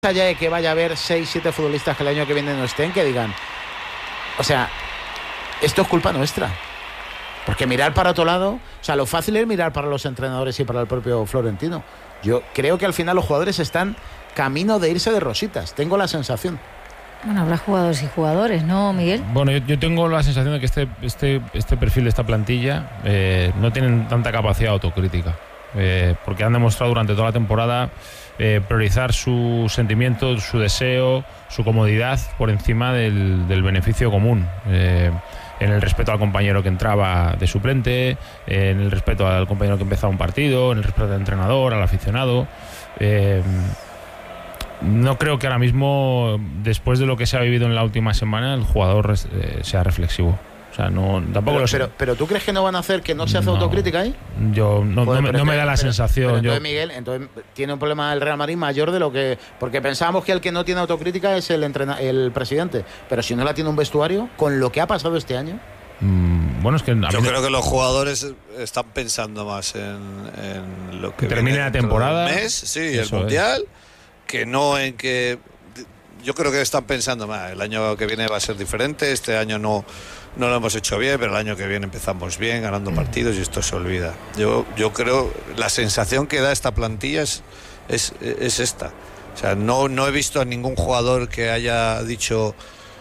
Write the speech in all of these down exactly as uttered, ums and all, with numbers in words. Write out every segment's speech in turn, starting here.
allá de que vaya a haber seis, siete futbolistas que el año que viene no estén, que digan, o sea, esto es culpa nuestra. Porque mirar para otro lado, o sea, lo fácil es mirar para los entrenadores y para el propio Florentino. Yo creo que al final los jugadores están camino de irse de rositas, tengo la sensación. Bueno, habrá jugadores y jugadores, ¿no, Miguel? Bueno, yo, yo tengo la sensación de que este, este, este perfil de esta plantilla eh, no tienen tanta capacidad autocrítica, eh, porque han demostrado durante toda la temporada eh, priorizar sus sentimientos, su deseo, su comodidad por encima del, del beneficio común. Eh, en el respeto al compañero que entraba de suplente, en el respeto al compañero que empezaba un partido, en el respeto al entrenador, al aficionado. Eh, no creo que ahora mismo, después de lo que se ha vivido en la última semana, el jugador eh, sea reflexivo. O sea, no, tampoco pero, lo sé. Pero, pero ¿tú crees que no van a hacer que no se hace no, autocrítica ahí? Yo no, Joder, no, me, no me da la pero, sensación. Pero entonces, yo... Miguel, entonces tiene un problema el Real Madrid mayor de lo que... Porque pensábamos que el que no tiene autocrítica es el, entrena, el presidente. Pero si no la tiene un vestuario, con lo que ha pasado este año... Mm, bueno, es que... Yo creo que los jugadores están pensando más en, en lo que... que termine la temporada. El mes, sí, el Mundial, es. que no en que... Yo creo que están pensando más. El año que viene va a ser diferente. Este año no... No lo hemos hecho bien, pero el año que viene empezamos bien, ganando partidos y esto se olvida. Yo, yo creo, la sensación que da esta plantilla es, es, es esta. O sea, no, no he visto a ningún jugador que haya dicho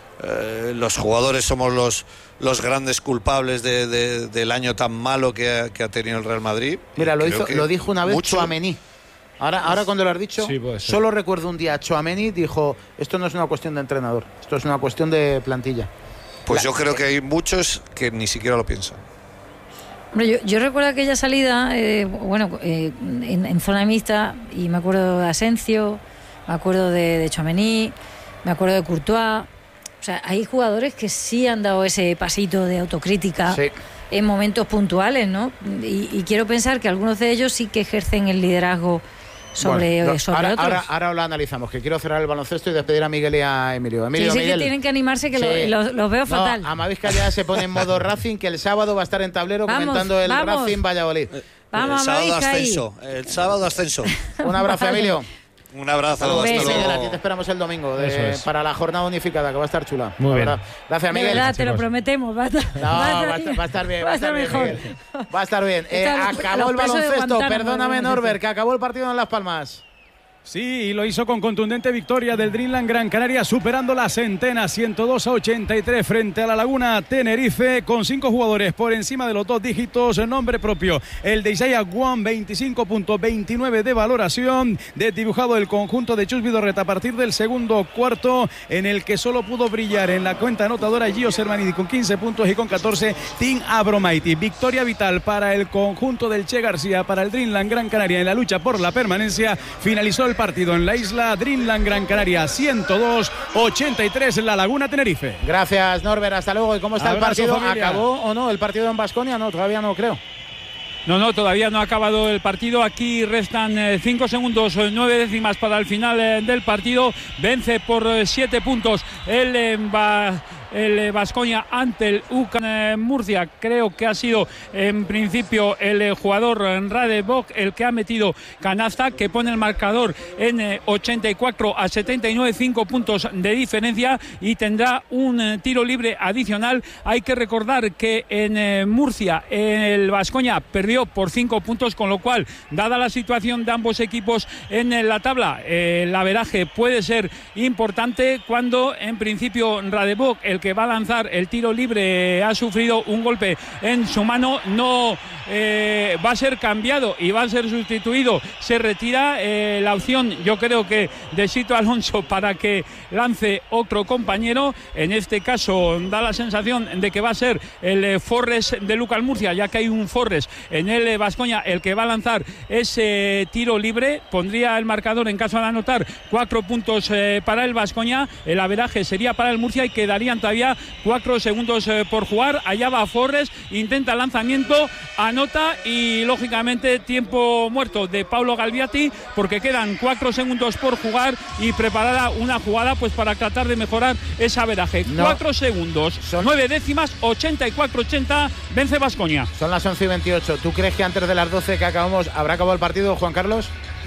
eh, los jugadores somos los, los grandes culpables de, de, del año tan malo que ha, que ha tenido el Real Madrid. Mira, lo, hizo, lo dijo una vez mucho... Tchouaméni. Ahora, ahora cuando lo has dicho, sí, solo recuerdo un día Tchouaméni dijo, esto no es una cuestión de entrenador, esto es una cuestión de plantilla. Pues yo creo que hay muchos que ni siquiera lo piensan. Hombre, yo, yo recuerdo aquella salida, eh, bueno, eh, en, en zona mixta, y me acuerdo de Asensio, me acuerdo de, de Tchouaméni, me acuerdo de Courtois. O sea, hay jugadores que sí han dado ese pasito de autocrítica sí. en momentos puntuales, ¿no? Y, y quiero pensar que algunos de ellos sí que ejercen el liderazgo sobre, bueno, sobre ahora, otros. Ahora, ahora lo analizamos, que quiero cerrar el baloncesto y despedir a Miguel y a Emilio. Emilio sí, sí, Miguel. que tienen que animarse, que sí. los lo, lo veo no, fatal. Amavisca ya se pone en modo Racing, que el sábado va a estar en tablero vamos, comentando el vamos. Racing Valladolid. Vamos, el sábado Amavisca ascenso, ahí. El sábado ascenso. Un abrazo, vale. Emilio. Un abrazo. Saludos, hasta luego. Aquí te esperamos el domingo de, es. para la jornada unificada, que va a estar chula. Muy bien. Gracias, Miguel. De verdad, te lo prometemos. Va a estar, no, va a, va, a, va a estar bien. Va a estar bien, mejor. Miguel. Va a estar bien. Eh, acabó el baloncesto. Perdóname, Norbert, que acabó el partido en Las Palmas. Sí, y lo hizo con contundente victoria del Dreamland Gran Canaria, superando la centena, ciento dos a ochenta y tres frente a la Laguna Tenerife, con cinco jugadores por encima de los dos dígitos, nombre propio, el de Isaiah Wong, veinticinco punto veintinueve de valoración, desdibujado el conjunto de Chus Vidorreta a partir del segundo cuarto, en el que solo pudo brillar en la cuenta anotadora Gio Sermanidi con quince puntos y con catorce Tim Abromaiti. Victoria vital para el conjunto del Che García, para el Dreamland Gran Canaria en la lucha por la permanencia. Finalizó el partido en la isla, Dreamland Gran Canaria ciento dos ochenta y tres en la Laguna Tenerife. Gracias, Norbert, hasta luego. ¿Y cómo está Abrazo, el partido? Familia. ¿Acabó o no el partido en Baskonia? No, todavía no creo. No, no, todavía no ha acabado el partido. Aquí restan eh, cinco segundos, eh, nueve décimas para el final eh, del partido. Vence por eh, siete puntos el eh, ba el Baskonia ante el U C A M Murcia. Creo que ha sido en principio el jugador Rade Bok el que ha metido canasta, que pone el marcador en ochenta y cuatro a setenta y nueve, cinco puntos de diferencia, y tendrá un tiro libre adicional. Hay que recordar que en Murcia el Baskonia perdió por cinco puntos, con lo cual, dada la situación de ambos equipos en la tabla, el averaje puede ser importante cuando en principio Rade Bok, el que va a lanzar el tiro libre, ha sufrido un golpe en su mano, no eh, va a ser cambiado y va a ser sustituido. Se retira eh, la opción, yo creo que de Sito Alonso, para que lance otro compañero. En este caso da la sensación de que va a ser el eh, Forres de U C A M Murcia, ya que hay un Forres en el Baskonia el que va a lanzar ese tiro libre. Pondría el marcador, en caso de anotar, cuatro puntos eh, para el Baskonia. El averaje sería para el Murcia y quedarían todavía cuatro segundos eh, por jugar. Allá va Forres, intenta lanzamiento, anota, y lógicamente tiempo muerto de Paulo Galviati, porque quedan cuatro segundos por jugar y preparada una jugada pues para tratar de mejorar ese averaje. No. Cuatro segundos, Son... nueve décimas, ochenta y cuatro ochenta, vence Baskonia. Son las once y veintiocho. ¿Tú crees que antes de las doce que acabamos habrá acabado el partido, Juan Carlos?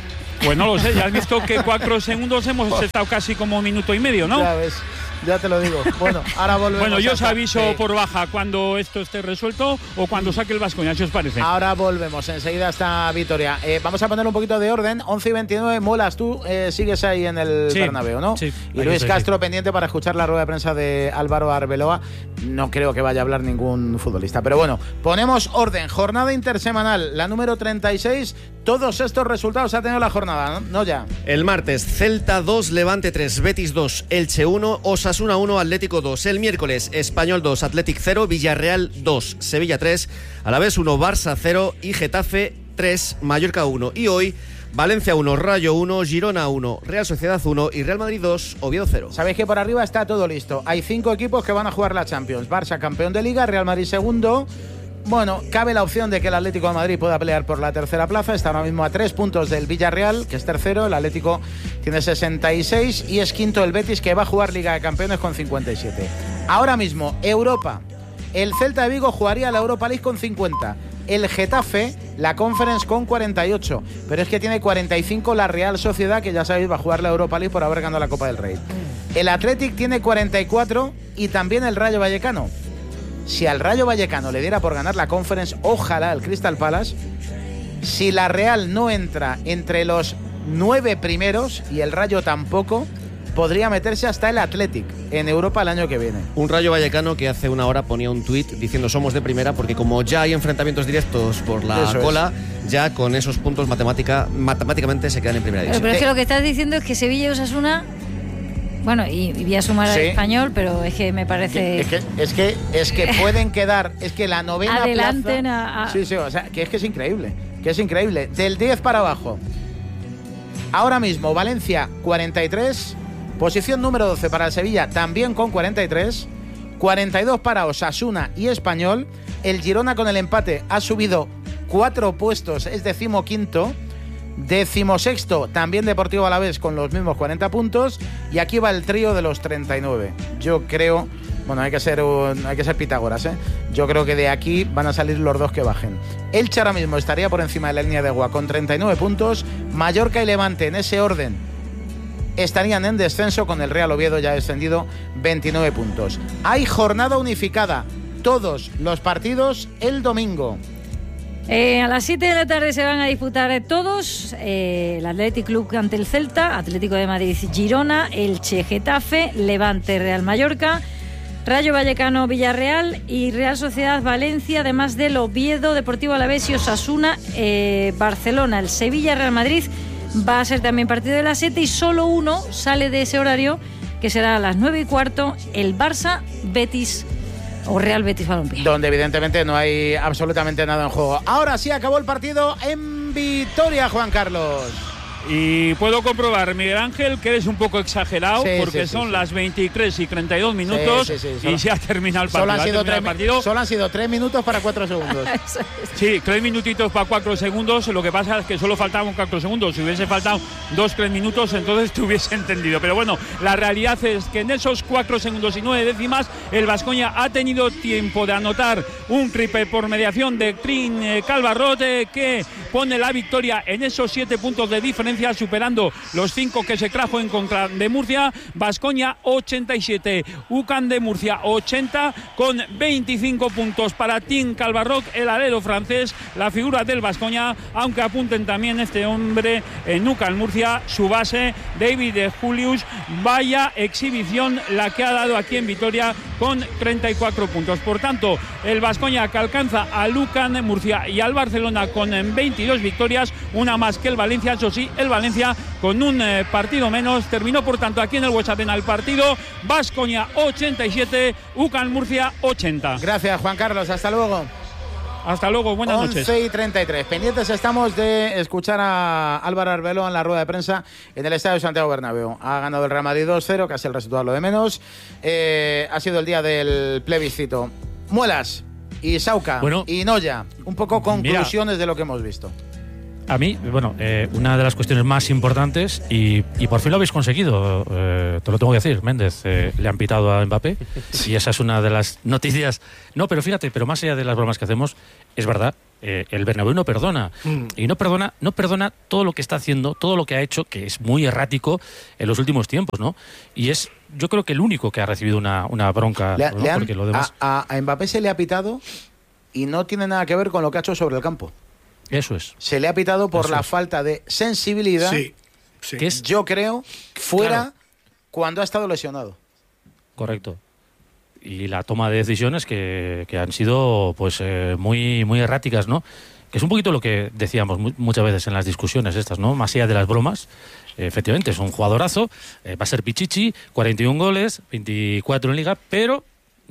Pues no lo sé, ya has visto que cuatro segundos hemos estado casi como un minuto y medio, ¿no? Ya ves, ya te lo digo. Bueno, ahora volvemos. Bueno, yo os hasta- aviso sí. por baja cuando esto esté resuelto o cuando saque el Baskonia, si os parece. Ahora volvemos, enseguida está Vitoria. Eh, vamos a poner un poquito de orden. once y veintinueve, Molas, tú eh, sigues ahí en el Sí, Bernabéu, ¿no? sí, Y aquí Luis estoy, Castro pendiente para escuchar la rueda de prensa de Álvaro Arbeloa. No creo que vaya a hablar ningún futbolista. Pero bueno, ponemos orden. Jornada intersemanal, la número treinta y seis. Todos estos resultados ha tenido la jornada, ¿no? No ya. El martes, Celta dos, Levante tres, Betis dos, Elche uno, Osasuna uno, Atlético dos. El miércoles, Español dos, Athletic cero, Villarreal dos, Sevilla tres, Alavés uno, Barça cero y Getafe tres, Mallorca uno. Y hoy, Valencia uno, Rayo uno, Girona uno, Real Sociedad uno y Real Madrid dos, Oviedo cero. Sabéis que por arriba está todo listo. Hay cinco equipos que van a jugar la Champions. Barça campeón de Liga, Real Madrid segundo. Bueno, cabe la opción de que el Atlético de Madrid pueda pelear por la tercera plaza. Está ahora mismo a tres puntos del Villarreal, que es tercero. El Atlético tiene sesenta y seis y es quinto el Betis, que va a jugar Liga de Campeones con cincuenta y siete. Ahora mismo, Europa. El Celta de Vigo jugaría la Europa League con cincuenta. El Getafe, la Conference con cuarenta y ocho. Pero es que tiene cuarenta y cinco la Real Sociedad, que ya sabéis va a jugar la Europa League por haber ganado la Copa del Rey. El Athletic tiene cuarenta y cuatro y también el Rayo Vallecano. Si al Rayo Vallecano le diera por ganar la Conference, ojalá el Crystal Palace. Si la Real no entra entre los nueve primeros y el Rayo tampoco, podría meterse hasta el Athletic en Europa el año que viene. Un Rayo Vallecano que hace una hora ponía un tuit diciendo somos de primera porque como ya hay enfrentamientos directos por la Eso cola, ya con esos puntos matemática, matemáticamente se quedan en primera Pero, división. pero es que lo que estás diciendo es que Sevilla y Osasuna, bueno, y, y voy a sumar al Sí. Español, pero es que me parece... Es que, es que, es que pueden quedar, es que la novena Adelanten plaza, a- a- Sí, sí, o sea, que es que es increíble, que es increíble. Del diez para abajo. Ahora mismo, Valencia, cuarenta y tres. Posición número doce para el Sevilla, también con cuarenta y tres. cuarenta y dos para Osasuna y Español. El Girona con el empate ha subido cuatro puestos, es decimoquinto. Decimosexto, también Deportivo Alavés con los mismos cuarenta puntos. Y aquí va el trío de los treinta y nueve. Yo creo, bueno, hay que ser un, hay que ser Pitágoras, ¿eh? Yo creo que de aquí van a salir los dos que bajen. Elche ahora mismo estaría por encima de la línea de agua con treinta y nueve puntos. Mallorca y Levante en ese orden estarían en descenso, con el Real Oviedo ya descendido, veintinueve puntos. Hay jornada unificada, todos los partidos el domingo. Eh, a las siete de la tarde se van a disputar todos, eh, el Athletic Club ante el Celta, Atlético de Madrid Girona, Elche Getafe, Levante Real Mallorca, Rayo Vallecano Villarreal y Real Sociedad Valencia, además del Oviedo, Deportivo Alavés y Osasuna, eh, Barcelona. El Sevilla Real Madrid va a ser también partido de las siete y solo uno sale de ese horario, que será a las nueve y cuarto, el Barça Betis o Real Betis Balompié. Donde evidentemente no hay absolutamente nada en juego. Ahora sí acabó el partido en Vitoria, Juan Carlos. Y puedo comprobar, Miguel Ángel, que eres un poco exagerado, Sí, porque sí, sí, son sí. las veintitrés y treinta y dos minutos Sí, sí, sí, solo- y se ha terminado el partido. Solo han, Ha sido terminado tres, el partido. solo han sido tres minutos para cuatro segundos. Sí, tres minutitos para cuatro segundos. Lo que pasa es que solo faltaban cuatro segundos. Si hubiese faltado dos, tres minutos, entonces te hubiese entendido. Pero bueno, la realidad es que en esos cuatro segundos y nueve décimas, el Baskonia ha tenido tiempo de anotar un triple por mediación de Trin eh, Calvarrot, eh, que pone la victoria en esos siete puntos de diferencia, superando los cinco que se trajo en contra de Murcia. Baskonia ochenta y siete, U C A M de Murcia ochenta, con veinticinco puntos para Tim Calvarrot, el alero francés, la figura del Baskonia, aunque apunten también este hombre en U C A M Murcia, su base, David Julius. Vaya exhibición la que ha dado aquí en Vitoria, con treinta y cuatro puntos. Por tanto, el Baskonia, que alcanza al U C A M Murcia y al Barcelona con veintidós victorias, una más que el Valencia. Eso sí, el Valencia con un eh, partido menos. Terminó, por tanto, aquí en el Huesatena el partido. Baskonia ochenta y siete, U C A M Murcia ochenta. Gracias, Juan Carlos. Hasta luego. Hasta luego, buenas noches. once y treinta y tres. Pendientes estamos de escuchar a Álvaro Arbeloa en la rueda de prensa en el Estadio Santiago Bernabéu. Ha ganado el Real Madrid dos cero, casi el resultado lo de menos. Eh, ha sido el día del plebiscito. Muelas y Sauca Bueno, y Noya. Un poco conclusiones mira, de lo que hemos visto. A mí, bueno, eh, una de las cuestiones más importantes, y, y por fin lo habéis conseguido, eh, te lo tengo que decir, Méndez, eh, le han pitado a Mbappé, y esa es una de las noticias. No, pero fíjate, pero más allá de las bromas que hacemos, es verdad, eh, el Bernabéu no perdona, mm. y no perdona, no perdona todo lo que está haciendo, todo lo que ha hecho, que es muy errático en los últimos tiempos, ¿no? Y es, yo creo que el único que ha recibido una, una bronca, le, ¿no? le han, Porque lo demás... a, a Mbappé se le ha pitado y no tiene nada que ver con lo que ha hecho sobre el campo. Eso es. Se le ha pitado por Eso la es. falta de sensibilidad, Sí, sí. que es, yo creo, fuera Claro. cuando ha estado lesionado. Correcto. Y la toma de decisiones que, que han sido pues eh, muy, muy erráticas, ¿no? Que es un poquito lo que decíamos mu- muchas veces en las discusiones estas, ¿no? Más allá de las bromas, eh, efectivamente es un jugadorazo, eh, va a ser Pichichi, cuarenta y un goles, veinticuatro en Liga, pero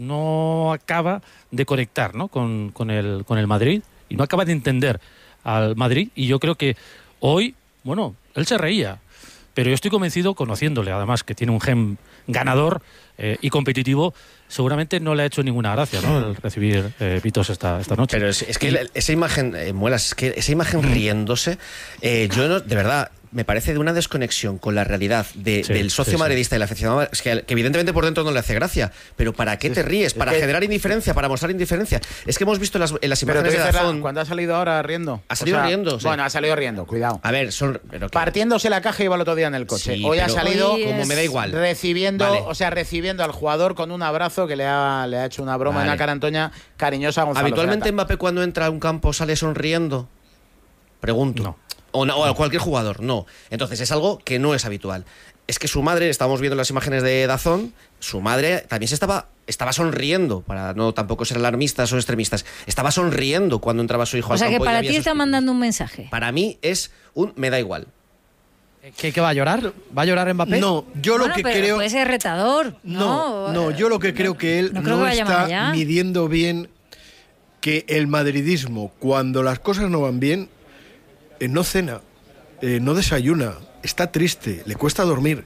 no acaba de conectar, ¿no? con, con, el, con el Madrid y no acaba de entender al Madrid, y yo creo que hoy, bueno, él se reía, pero yo estoy convencido, conociéndole además que tiene un gen ganador eh, y competitivo, seguramente no le ha hecho ninguna gracia, ¿no? El recibir eh, pitos esta, esta noche. Pero es, es que la- esa imagen, eh, Muelas, es que esa imagen riéndose, eh, yo no, de verdad, me parece de una desconexión con la realidad de- Sí, del socio sí, sí. madridista y la aficionado, es que, que evidentemente por dentro no le hace gracia, pero ¿para qué te ríes? ¿Para que- generar indiferencia? ¿Para mostrar indiferencia? Es que hemos visto en las, en las Pero tú imágenes de dices, Dazón... la- cuando ha salido ahora riendo. Ha salido riendo, sí. Bueno, ha salido riendo, cuidado. A ver, son... pero que- Partiéndose la caja iba el otro día en el coche. Sí, Hoy ha pero- salido Hoy como me da igual. recibiendo, Vale. o sea, recibiendo al jugador con un abrazo que le ha, le ha hecho una broma, Vale. una cara Antoña cariñosa a Gonzalo ¿Habitualmente Serrata. Mbappé cuando entra a un campo sale sonriendo? Pregunto. No. O, no, o a cualquier jugador, no. Entonces es algo que no es habitual. Es que su madre, estábamos viendo las imágenes de Dazón, su madre también se estaba, estaba sonriendo, para no tampoco ser alarmistas o extremistas, estaba sonriendo cuando entraba su hijo O al sea que campo y para había ti sus está pitos. mandando un mensaje. Para mí es un me da igual. ¿Qué, qué va a llorar? ¿Va a llorar Mbappé? No, yo lo Bueno, que pero creo... puede ser retador. No, No, no, yo lo que creo que él no no, creo que vaya más está allá. midiendo bien que el madridismo, cuando las cosas no van bien, eh, no cena, eh, no desayuna, está triste, le cuesta dormir.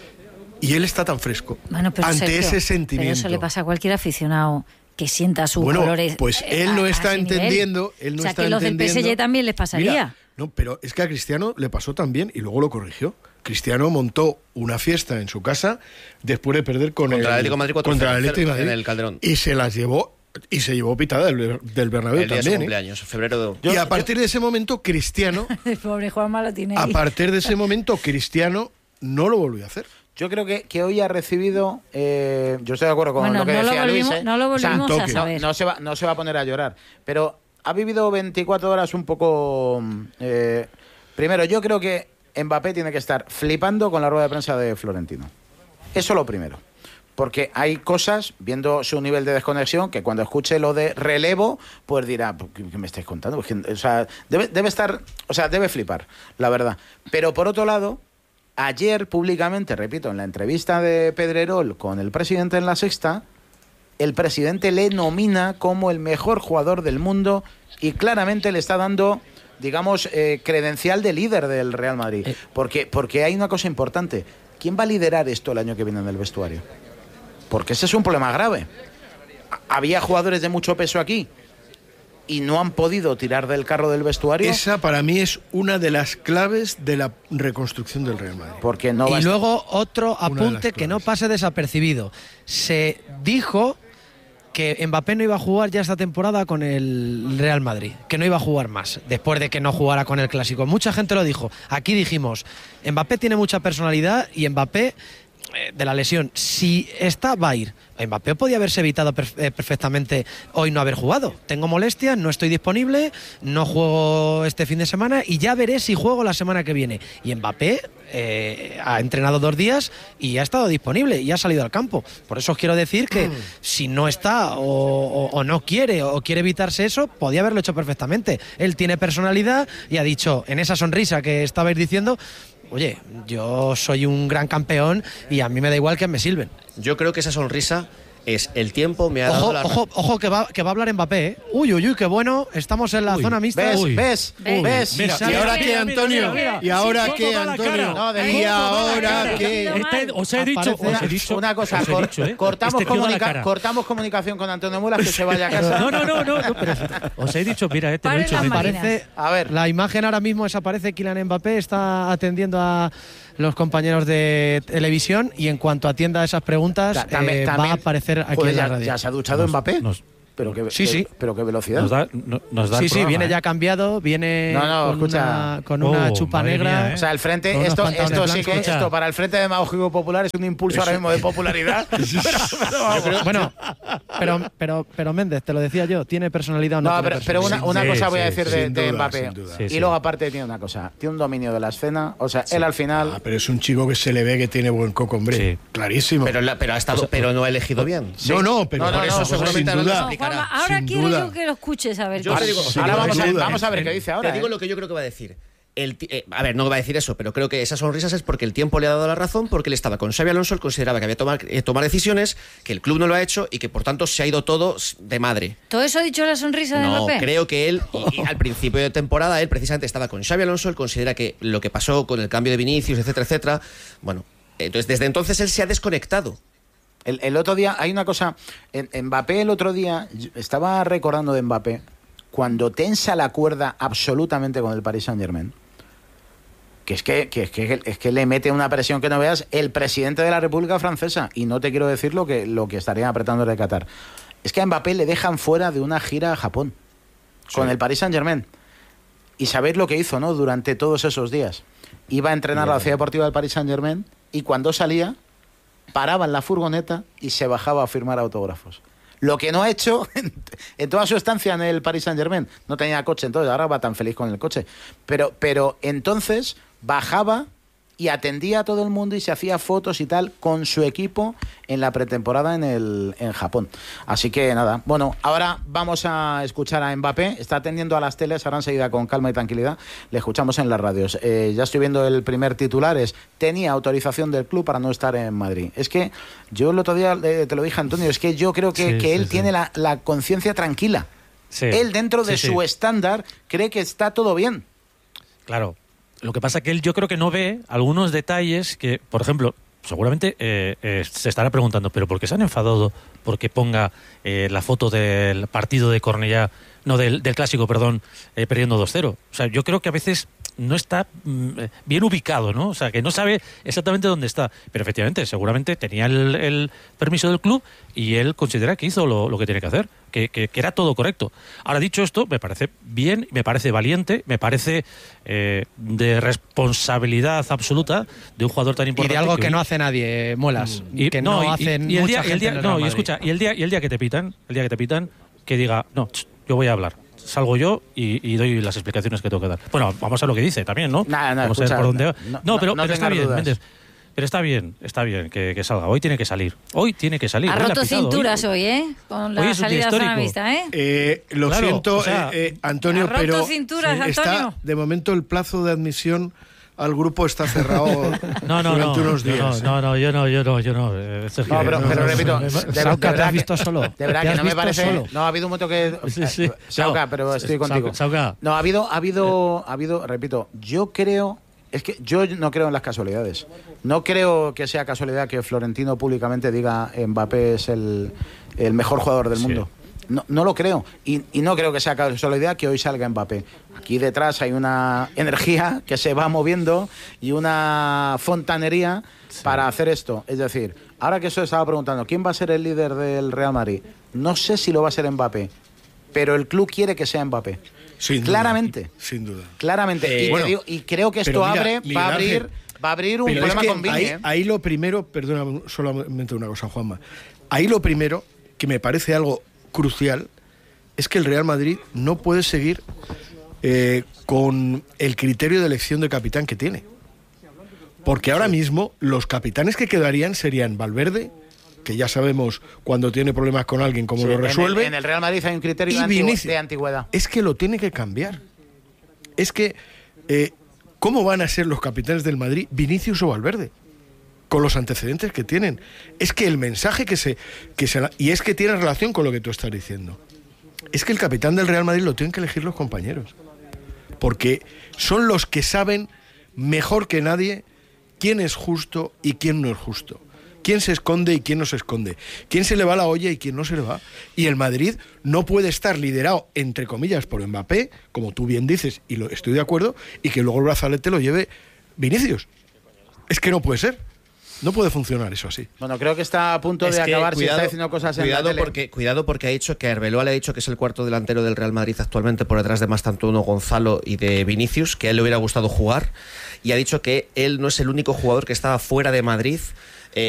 Y él está tan fresco Bueno, pero ante Sergio, ese sentimiento. Pero eso le pasa a cualquier aficionado que sienta sus Bueno, colores. pues eh, él a- no a está ese nivel. entendiendo, él no o sea, está que los del P S G entendiendo. también les pasaría. Mira, no, pero es que a Cristiano le pasó también y luego lo corrigió. Cristiano montó una fiesta en su casa después de perder con Contra el el Atlético de Madrid cuatro contra el cero Atlético de Madrid en el Calderón. y se las llevó y se llevó pitada del, del Bernabéu El día de su también. ¿eh? cumpleaños, febrero de... Y a partir de ese momento Cristiano, El pobre Juanma lo tiene a ahí. partir de ese momento Cristiano no lo volvió a hacer. Yo creo que, que hoy ha recibido, eh, yo estoy de acuerdo con Bueno, lo que no lo decía Luis. volvimos- ¿eh? no lo O sea, volvimos a no- saber. No, se va, no se va a poner a llorar, pero ha vivido veinticuatro horas un poco... eh, primero, yo creo que Mbappé tiene que estar flipando con la rueda de prensa de Florentino. Eso lo primero. Porque hay cosas, viendo su nivel de desconexión, que cuando escuche lo de relevo, pues dirá, ¿qué, qué me estáis contando? Pues que, o sea, debe, debe estar, o sea, debe flipar, la verdad. Pero por otro lado, ayer públicamente, repito, en la entrevista de Pedrerol con el presidente en La Sexta, el presidente le nomina como el mejor jugador del mundo y claramente le está dando, digamos, eh, credencial de líder del Real Madrid. Porque, porque hay una cosa importante. ¿Quién va a liderar esto el año que viene en el vestuario? Porque ese es un problema grave. A- Había jugadores de mucho peso aquí y no han podido tirar del carro del vestuario Esa para mí es una de las claves de la reconstrucción del Real Madrid. porque no va a Y estar- luego otro Una de las apunte que no claves. pase desapercibido. Se dijo que Mbappé no iba a jugar ya esta temporada con el Real Madrid, que no iba a jugar más, después de que no jugara con el Clásico. Mucha gente lo dijo. Aquí dijimos, Mbappé tiene mucha personalidad y Mbappé, eh, de la lesión, si está, va a ir. Mbappé podía haberse evitado perf- eh, perfectamente hoy no haber jugado. Tengo molestias, no estoy disponible, no juego este fin de semana y ya veré si juego la semana que viene. Y Mbappé eh, ha entrenado dos días y ha estado disponible y ha salido al campo. Por eso os quiero decir que si no está o, o- o no quiere o quiere evitarse eso, podía haberlo hecho perfectamente. Él tiene personalidad y ha dicho, en esa sonrisa que estabais diciendo, oye, yo soy un gran campeón y a mí me da igual que me silben. Yo creo que esa sonrisa es el tiempo me ha dado Ojo, la ojo, ojo que va, que va a hablar Mbappé, ¿eh? Uy, uy, uy, qué bueno. Estamos en la Uy, zona mixta. ¿Ves? Uy. ¿Ves? ¿Ves? ¿Ves? Mira, ¿Y ahora qué, mira, Antonio? mira, mira. ¿Y ahora Sí, qué, todo da la Antonio? cara. No, de- ¿Y todo da la ahora cara. qué? Este, os he dicho, Aparece- os he dicho. Una cosa, os he cor- dicho, ¿eh? cortamos, Este tío da la comunica- cara. cortamos comunicación con Antonio Mulas, que se vaya a casa. No, no, no, no, no, pero os he dicho, mira, eh, te lo he Paren dicho. las eh, máquinas. Aparece, A ver. la imagen ahora mismo es aparece Kylian Mbappé, está atendiendo a los compañeros de televisión y en cuanto atienda esas preguntas Ta- también- eh, va también- a aparecer aquí Joder, en la ya, radio. ya se ha duchado Nos- Mbappé. nos- pero qué, Sí, qué- sí. pero qué velocidad. Nos da, no- nos da Sí, el sí, programa, viene ¿eh? ya cambiado, viene No, no, con, escucha. una, con una Oh, chupa madre negra. mía, ¿eh? O sea, el frente, Con unos esto, pantalones esto sí blancos. que, Escucha. esto para el Frente Demagógico Popular es un impulso ahora mismo de popularidad. Pero- pero vamos. Bueno, pero, pero, pero Méndez, te lo decía yo, ¿tiene personalidad o no? No, tiene pero, pero una, personalidad? una Sí, cosa voy a sí, decir de, sin de duda, Mbappé. sin duda. Sí, y sí. luego, aparte, tiene una cosa: tiene un dominio de la escena. O sea, él al final. Ah, pero es un chico que se le ve que tiene buen coco, hombre. Sí. Clarísimo. Pero, la- pero ha estado, pero no ha elegido bien. No, no, pero No, no, por eso no, sin seguramente ahora duda. lo No, explicará. Juanma, ahora Sin quiero duda. yo que lo escuches, a ver. Yo qué- te digo- Ahora sin vamos, a, duda. vamos a ver qué dice ahora. Te digo ¿eh? lo que yo creo que va a decir. El ti- eh, a ver, no va a decir eso, pero creo que esas sonrisas es porque el tiempo le ha dado la razón, porque él estaba con Xabi Alonso, él consideraba que había que tomar, eh, tomar decisiones, que el club no lo ha hecho y que por tanto se ha ido todo de madre. ¿Todo eso ha dicho la sonrisa de No, Mbappé? creo que él, y, y al principio de temporada, él precisamente estaba con Xabi Alonso, él considera que lo que pasó con el cambio de Vinicius, etcétera, etcétera, bueno, entonces desde entonces él se ha desconectado. El, el otro día, hay una cosa. En, en Mbappé, el otro día, yo estaba recordando de Mbappé, cuando tensa la cuerda absolutamente con el Paris Saint-Germain. Que es que, que, es que es que le mete una presión que no veas el presidente de la República Francesa. Y no te quiero decir lo que, lo que estarían apretando de Qatar. Es que a Mbappé le dejan fuera de una gira a Japón con el Paris Saint-Germain. Y sabéis lo que hizo, ¿no? Durante todos esos días. Iba a entrenar a la ciudad deportiva del Paris Saint-Germain y cuando salía, paraba en la furgoneta y se bajaba a firmar autógrafos. Lo que no ha hecho en, en toda su estancia en el Paris Saint-Germain. No tenía coche, entonces ahora va tan feliz con el coche. Pero, pero entonces bajaba y atendía a todo el mundo y se hacía fotos y tal con su equipo en la pretemporada en, el, en Japón. Así que nada, bueno, ahora vamos a escuchar a Mbappé. Está atendiendo a las teles, ahora enseguida con calma y tranquilidad le escuchamos en las radios. Eh, ya estoy viendo el primer titular, es: tenía autorización del club para no estar en Madrid. Es que yo el otro día eh, te lo dije, Antonio, es que yo creo que, Sí, que sí, él sí. tiene la, la conciencia tranquila. Sí. Él dentro de Sí, su sí. estándar cree que está todo bien. Claro. Lo que pasa que él yo creo que no ve algunos detalles que, por ejemplo, seguramente eh, eh, se estará preguntando, pero ¿por qué se han enfadado porque ponga eh, la foto del partido de Cornellá, no, del, del clásico, perdón, eh, perdiendo dos cero? O sea, yo creo que a veces no está mm, eh, bien ubicado, ¿no? O sea, que no sabe exactamente dónde está. Pero efectivamente, seguramente tenía el, el permiso del club y él considera que hizo lo, lo que tiene que hacer, que, que, que era todo correcto. Ahora, dicho esto, me parece bien, me parece valiente, me parece eh, de responsabilidad absoluta de un jugador tan Y importante. de algo que hoy- no hace nadie, Molas. y, que no, y- hacen y el día, mucha y el gente día- en el no, Real y Madrid. escucha, y el día y el día que te pitan, el día que te pitan, que diga, no, ch, yo voy a hablar. Salgo yo y, y doy las explicaciones que tengo que dar. Bueno, vamos a lo que dice también, ¿no? Nada, nada, vamos a ver escucha, por dónde va. no- No, no- pero, no pero está tengas bien, dudas. Méndez. Pero está bien, está bien que, que salga. Hoy tiene que salir. Hoy tiene que salir. Ha Hoy la roto pitado, cinturas hoy. hoy, ¿eh? Con Hoy la es un día salida a zona histórico. mixta, ¿eh? Eh, lo Claro, siento, o sea, eh, eh, Antonio, ha roto pero cinturas, eh, está Antonio. de momento el plazo de admisión al grupo está cerrado No, no, durante no, unos yo días. no, no, no, yo no, yo no, yo no. eh, Sergio, No, pero, no, pero no, repito, no, de, no, de- de Sauca, te verdad has que- visto solo. De verdad Te que has no me visto parece. solo. No, ha habido un momento que. Sí, sí. Sauca, No. pero estoy Sauca, contigo. Sauca. No, ha habido, ha habido, ha habido, repito, yo creo. Es que yo no creo en las casualidades. No creo que sea casualidad que Florentino públicamente diga Mbappé es el, el mejor jugador del Sí. mundo. No, no lo creo. Y, y no creo que sea casualidad que hoy salga Mbappé. Aquí detrás hay una energía que se va moviendo y una fontanería para hacer esto. Es decir, ahora que eso estaba preguntando, ¿quién va a ser el líder del Real Madrid? No sé si lo va a ser Mbappé, pero el club quiere que sea Mbappé. Sin duda, Claramente. sin duda. Claramente. Eh, y, te bueno, digo- y creo que esto pero mira, abre, Miguel va a abrir, Ángel, va a abrir un Pero problema es que con Vini. ahí, ¿eh? ahí lo primero, perdona solamente una cosa, Juanma. Ahí lo primero, que me parece algo crucial, es que el Real Madrid no puede seguir eh, con el criterio de elección de capitán que tiene. Porque ahora mismo los capitanes que quedarían serían Valverde, que ya sabemos cuando tiene problemas con alguien cómo Sí, lo en el- resuelve. En el, Real Madrid hay un criterio y de, antigua- Vinicius. de antigüedad. Es que lo tiene que cambiar. Es que, eh, ¿cómo van a ser los capitanes del Madrid Vinicius o Valverde? con los antecedentes que tienen. Es que el mensaje que se, que se... Y es que tiene relación con lo que tú estás diciendo. Es que el capitán del Real Madrid lo tienen que elegir los compañeros. Porque son los que saben mejor que nadie quién es justo y quién no es justo. Quién se esconde y quién no se esconde. Quién se le va la olla y quién no se le va. Y el Madrid no puede estar liderado, entre comillas, por Mbappé, como tú bien dices, y lo, estoy de acuerdo, y que luego el brazalete lo lleve Vinicius. Es que no puede ser. No puede funcionar eso así. Bueno, creo que está a punto Es de que acabar. cuidado, si está diciendo cosas cuidado en la tele. porque Cuidado porque ha dicho que Arbeloa le ha dicho que es el cuarto delantero del Real Madrid actualmente por detrás de Mastantuono, Gonzalo y de Vinicius, que a él le hubiera gustado jugar, y ha dicho que él no es el único jugador que estaba fuera de Madrid